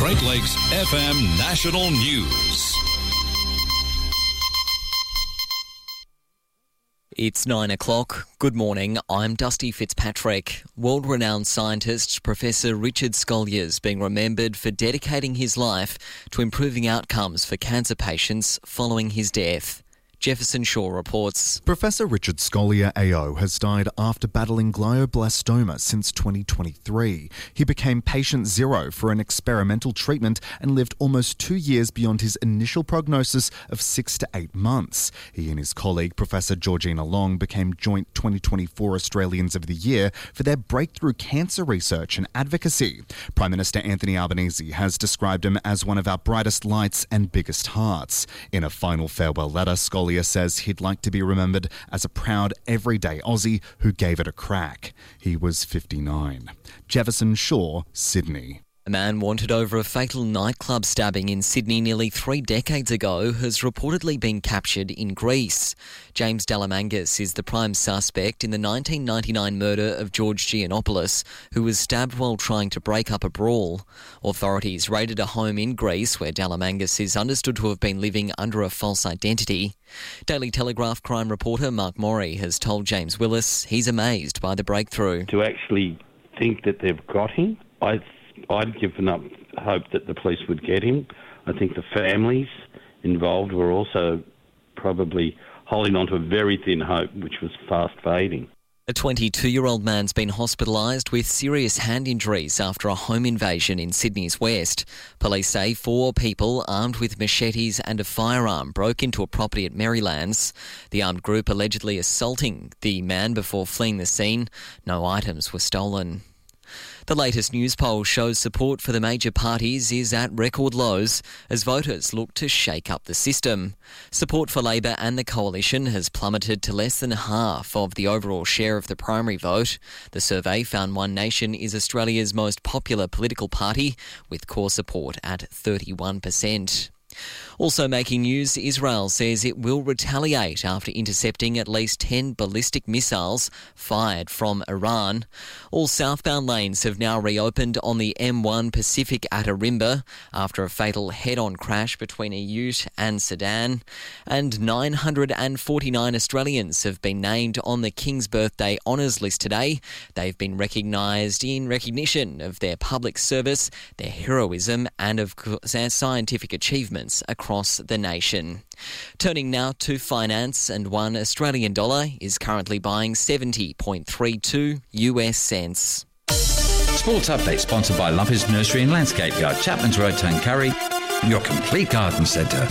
Great Lakes FM National News. It's 9 o'clock. Good morning. I'm Dusty Fitzpatrick. World-renowned scientist Professor Richard Scolyer is being remembered for dedicating his life to improving outcomes for cancer patients following his death. Jefferson Shaw reports. Professor Richard Scolyer AO has died after battling glioblastoma since 2023. He became patient zero for an experimental treatment and lived almost 2 years beyond his initial prognosis of 6 to 8 months. He and his colleague, Professor Georgina Long, became joint 2024 Australians of the Year for their breakthrough cancer research and advocacy. Prime Minister Anthony Albanese has described him as one of our brightest lights and biggest hearts. In a final farewell letter, Scolyer says he'd like to be remembered as a proud, everyday Aussie who gave it a crack. He was 59. Jefferson Shaw, Sydney. A man wanted over a fatal nightclub stabbing in Sydney nearly 3 decades ago has reportedly been captured in Greece. James Delamangas is the prime suspect in the 1999 murder of George Giannopoulos, who was stabbed while trying to break up a brawl. Authorities raided a home in Greece where Delamangas is understood to have been living under a false identity. Daily Telegraph crime reporter Mark Morey has told James Willis he's amazed by the breakthrough. To actually think that they've got him, I'd given up hope that the police would get him. I think the families involved were also probably holding on to a very thin hope, which was fast fading. A 22-year-old man's been hospitalised with serious hand injuries after a home invasion in Sydney's west. Police say 4 people armed with machetes and a firearm broke into a property at Marylands. The armed group allegedly assaulting the man before fleeing the scene. No items were stolen. The latest news poll shows support for the major parties is at record lows as voters look to shake up the system. Support for Labor and the Coalition has plummeted to less than half of the overall share of the primary vote. The survey found One Nation is Australia's most popular political party, with core support at 31%. Also making news, Israel says it will retaliate after intercepting at least 10 ballistic missiles fired from Iran. All southbound lanes have now reopened on the M1 Pacific at Arimba after a fatal head-on crash between a ute and sedan. And 949 Australians have been named on the King's Birthday Honours list today. They've been recognised in recognition of their public service, their heroism and of course their scientific achievements across the nation. Turning now to finance, and one Australian dollar is currently buying 70.32 US cents. Sports Update sponsored by Lumpy's Nursery and Landscape Yard, Chapman's Road, Tuncurry, your complete garden centre.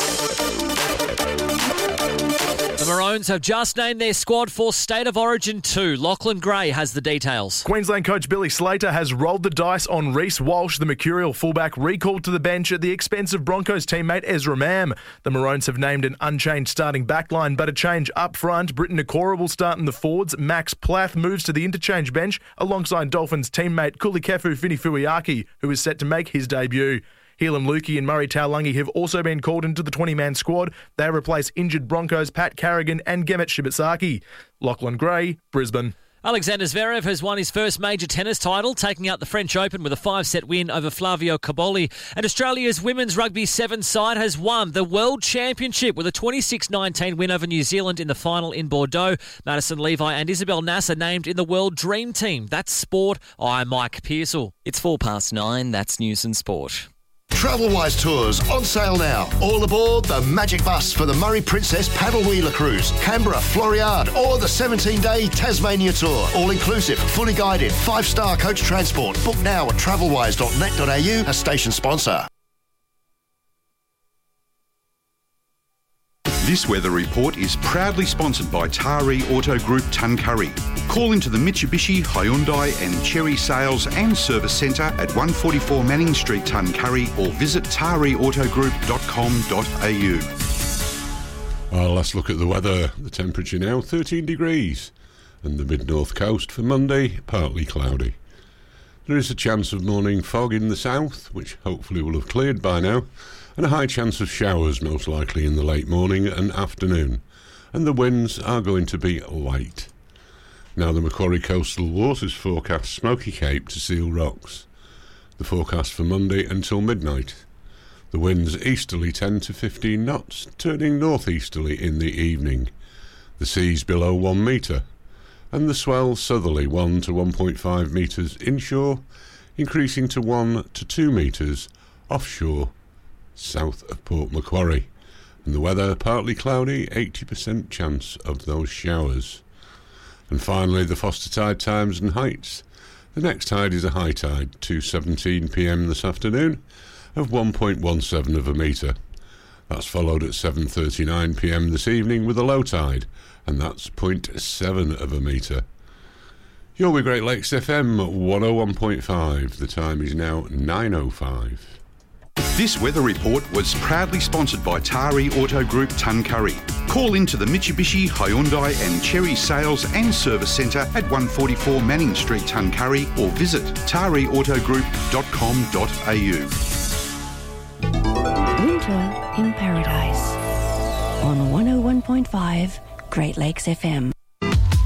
The Maroons have just named their squad for State of Origin 2. Lachlan Gray has the details. Queensland coach Billy Slater has rolled the dice on Reece Walsh, the Mercurial fullback, recalled to the bench at the expense of Broncos teammate Ezra Mam. The Maroons have named an unchanged starting backline, but a change up front. Britton Nakora will start in the forwards. Max Plath moves to the interchange bench alongside Dolphins teammate Kulikefu Finifuiaki, who is set to make his debut. Helam Lukey and Murray Taulagi have also been called into the 20-man squad. They replace injured Broncos Pat Carrigan and Gemmet Shibasaki. Lachlan Gray, Brisbane. Alexander Zverev has won his first major tennis title, taking out the French Open with a 5-set win over Flavio Cobolli. And Australia's women's rugby 7 side has won the World Championship with a 26-19 win over New Zealand in the final in Bordeaux. Madison Levi and Isabel Nasser named in the World Dream Team. That's sport. I'm Mike Pearsall. It's 9:04. That's news and sport. Travelwise Tours on sale now. All aboard the Magic Bus for the Murray Princess Paddle Wheeler Cruise, Canberra, Floriade, or the 17-day Tasmania Tour. All inclusive, fully guided, 5-star coach transport. Book now at travelwise.net.au, a station sponsor. This weather report is proudly sponsored by Taree Auto Group Tuncurry. Call into the Mitsubishi, Hyundai and Chery Sales and Service Centre at 144 Manning Street, Tuncurry, or visit tareautogroup.com.au. Well, let's look at the weather. The temperature now 13 degrees and the mid-north coast for Monday, partly cloudy. There is a chance of morning fog in the south, which hopefully will have cleared by now, and a high chance of showers most likely in the late morning and afternoon, and the winds are going to be light. Now the Macquarie Coastal Waters forecast Smoky Cape to Seal Rocks. The forecast for Monday until midnight. The winds easterly 10 to 15 knots, turning northeasterly in the evening. The seas below 1 metre, and the swell southerly 1 to 1.5 metres inshore, increasing to 1 to 2 metres offshore, south of Port Macquarie. And the weather partly cloudy, 80% chance of those showers. And finally, the Foster tide times and heights. The next tide is a high tide, 2:17 p.m. this afternoon, of 1.17 of a metre. That's followed at 7:39 p.m. this evening with a low tide, and that's 0.7 of a metre. You're with Great Lakes FM 101.5. The time is now 9:05. This weather report was proudly sponsored by Tari Auto Group Tuncurry. Call into the Mitsubishi, Hyundai and Cherry Sales and Service Centre at 144 Manning Street, Tuncurry, or visit tariautogroup.com.au. Winter in Paradise on 101.5 Great Lakes FM.